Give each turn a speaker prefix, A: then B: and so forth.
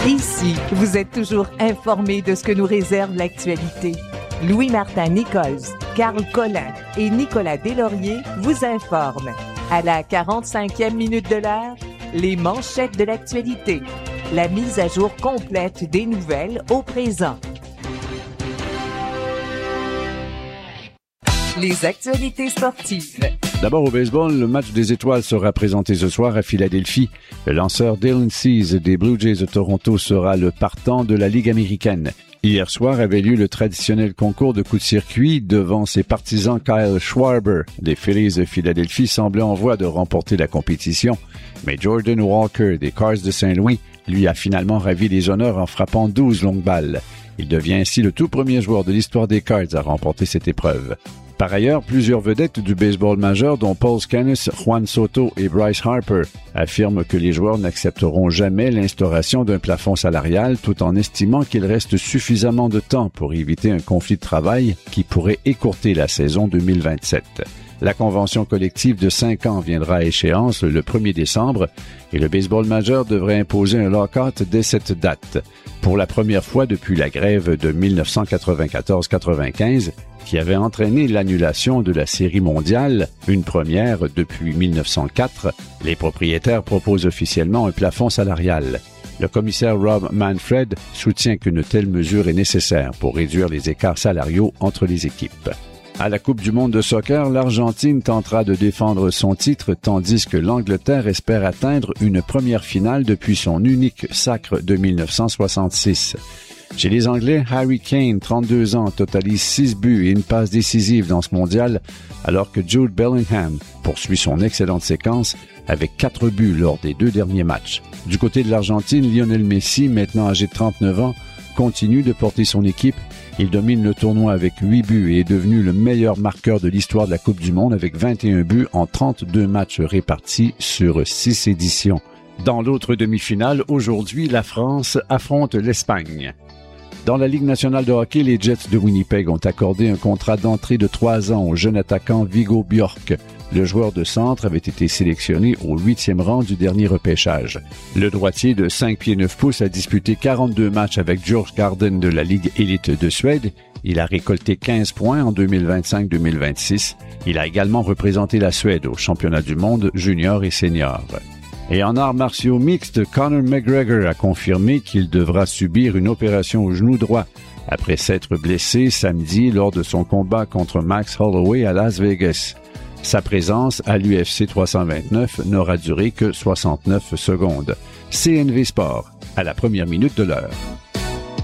A: Ici, vous êtes toujours informés de ce que nous réserve l'actualité. Louis-Martin Nichols, Carl Collin et Nicolas Deslauriers vous informent. À la 45e minute de l'heure, les manchettes de l'actualité. La mise à jour complète des nouvelles au présent. Les actualités sportives.
B: D'abord au baseball, le match des étoiles sera présenté ce soir à Philadelphie. Le lanceur Dylan Cease des Blue Jays de Toronto sera le partant de la Ligue américaine. Hier soir avait lieu le traditionnel concours de coups de circuit devant ses partisans. Kyle Schwarber des Phillies de Philadelphie semblait en voie de remporter la compétition, mais Jordan Walker des Cards de Saint-Louis lui a finalement ravi les honneurs en frappant 12 longues balles. Il devient ainsi le tout premier joueur de l'histoire des Cards à remporter cette épreuve. Par ailleurs, plusieurs vedettes du baseball majeur, dont Paul Scanis, Juan Soto et Bryce Harper, affirment que les joueurs n'accepteront jamais l'instauration d'un plafond salarial tout en estimant qu'il reste suffisamment de temps pour éviter un conflit de travail qui pourrait écourter la saison 2027. La convention collective de 5 ans viendra à échéance le 1er décembre et le baseball majeur devrait imposer un lock-out dès cette date. Pour la première fois depuis la grève de 1994-95, qui avait entraîné l'annulation de la Série mondiale, une première depuis 1904, les propriétaires proposent officiellement un plafond salarial. Le commissaire Rob Manfred soutient qu'une telle mesure est nécessaire pour réduire les écarts salariaux entre les équipes. À la Coupe du monde de soccer, l'Argentine tentera de défendre son titre tandis que l'Angleterre espère atteindre une première finale depuis son unique sacre de 1966. Chez les Anglais, Harry Kane, 32 ans, totalise 6 buts et une passe décisive dans ce mondial, alors que Jude Bellingham poursuit son excellente séquence avec 4 buts lors des 2 derniers matchs. Du côté de l'Argentine, Lionel Messi, maintenant âgé de 39 ans, continue de porter son équipe. Il domine le tournoi avec 8 buts et est devenu le meilleur marqueur de l'histoire de la Coupe du monde avec 21 buts en 32 matchs répartis sur 6 éditions. Dans l'autre demi-finale, aujourd'hui, la France affronte l'Espagne. Dans la Ligue nationale de hockey, les Jets de Winnipeg ont accordé un contrat d'entrée de 3 ans au jeune attaquant Viggo Bjork. Le joueur de centre avait été sélectionné au 8e rang du dernier repêchage. Le droitier de 5 pieds 9 pouces a disputé 42 matchs avec Djurgården de la Ligue élite de Suède. Il a récolté 15 points en 2025-2026. Il a également représenté la Suède au championnat du monde junior et senior. Et en arts martiaux mixtes, Conor McGregor a confirmé qu'il devra subir une opération au genou droit après s'être blessé samedi lors de son combat contre Max Holloway à Las Vegas. Sa présence à l'UFC 329 n'aura duré que 69 secondes. CNV Sport, à la première minute de l'heure.